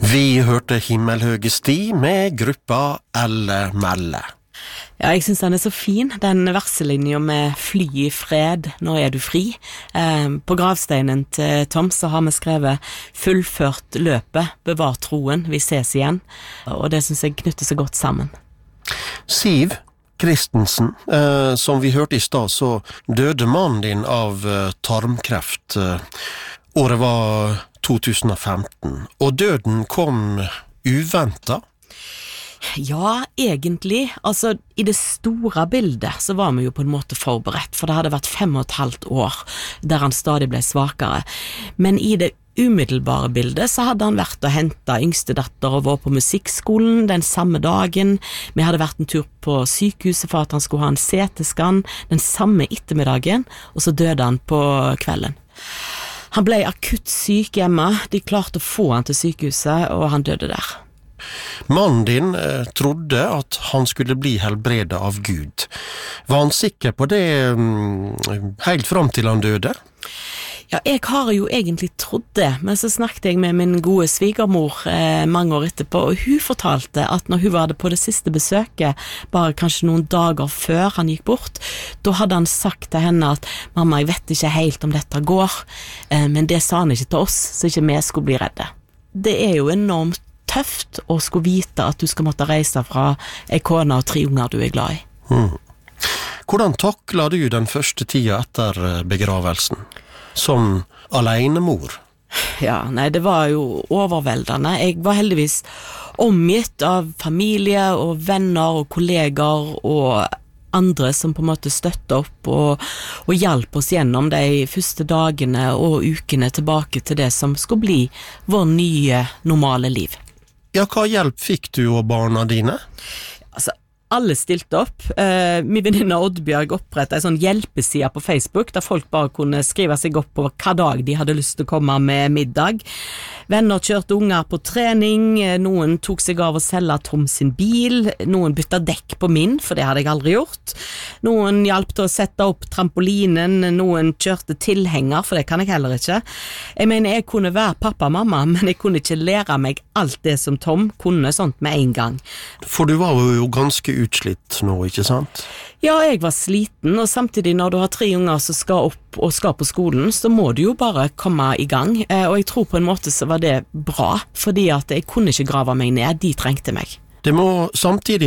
Vi hørte Himmelhøge sti med gruppa Elle Melle. Ja, jeg synes den så fin, den verselinja med fly I fred, nå du fri. På gravsteinen til Tom så har vi skrevet fullført løpet, bevar troen, vi ses igjen. Og det synes jeg knytter så godt sammen. Siv Christensen, som vi hørte I stad, så døde mannen din av tarmkreft. Året var 2015, og døden kom uventet. Ja, egentlig. Altså, I det store bildet så var vi jo på en måte forberedt, for det hadde vært 5,5 år der han stadig ble svakere. Men I det umiddelbare bildet så hadde han vært og hentet yngste datter og var på musikkskolen den samme dagen. Vi hadde vært en tur på sykehuset for at han skulle ha en CT-skann den samme ettermiddagen, og så døde han på kvelden. Han ble akutt syk hjemme, de klarte å få han til sykehuset, og han døde der. Mannen din trodde at han skulle bli helbredet av Gud. Var han sikker på det helt fram til han døde? Ja, jeg har jo egentlig trodd det, men så snakket jeg med min gode svigermor mange år etterpå, og hun fortalte at når hun var på det siste besøket, bare kanskje noen dager før han gikk bort, da hadde han sagt til henne at «Mamma, jeg vet ikke helt om dette går», men det sa han ikke til oss, så ikke vi skulle bli redde. Det jo enormt tøft å skulle vite at du skal måtte reise fra en kone og 3 unger du glad I. Hvordan taklet du den første tida etter begravelsen? Som alenemor? Ja, nei, det var jo overveldende. Jeg var heldigvis omgitt av familie og venner og kolleger og andre som på en måte støttet opp og hjalp oss gjennom de første dagene og ukene tilbake til det som skulle bli vår nye, normale liv. Ja, hva hjelp fikk du og barna dine? Altså, alle stilte opp. Min venninne Oddbjørg opprettet en sånn hjelpeside på Facebook, der folk bare kunne skrive seg opp på hva dag de hadde lyst til å komme med middag. Venner kjørte unger på trening, noen tok seg av å selge Tom sin bil, noen byttet dekk på min, for det hadde jeg aldri gjort. Noen hjalp til å sette opp trampolinen, noen kjørte tilhenger, for det kan jeg heller ikke. Jeg mener, jeg kunne være pappa og mamma, men jeg kunne ikke lære meg alt det som Tom kunne sånt med en gang. For du var jo ganske utslitt nå, ikke sant? Ja, jeg var sliten, og samtidig når du har 3 unger som skal opp og skal på skolen, så må du jo bare komme I gang, og jeg tror på en måte så var det bra, fordi at jeg kunne ikke grave meg ned, de trengte meg. Det må samtidig